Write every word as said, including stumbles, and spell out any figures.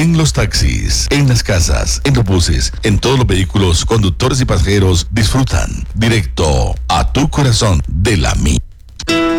En los taxis, en las casas, en los buses, en todos los vehículos, conductores y pasajeros disfrutan directo a tu corazón de la mía.